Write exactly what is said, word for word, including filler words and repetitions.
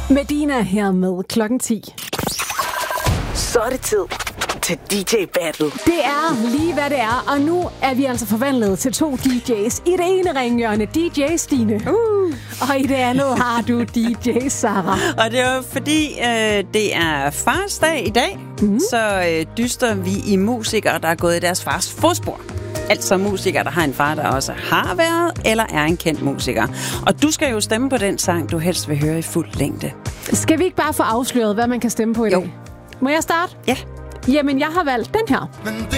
Medina her med klokken ti. Så er det tid til D J Battle. Det er lige hvad det er, og nu er vi altså forvandlet til to D J's. I det ene ringhjørne D J Stine, uh. og i det andet har du D J Sarah. Og det er jo fordi, øh, det er fars dag i dag, mm. så øh, dyster vi i musikere, der er gået i deres fars fodspor. Altså musikere, der har en far, der også har været eller er en kendt musiker. Og du skal jo stemme på den sang, du helst vil høre i fuld længde. Skal vi ikke bare få afsløret, hvad man kan stemme på i jo. dag? Må jeg starte? Ja. Jamen, jeg har valgt den her.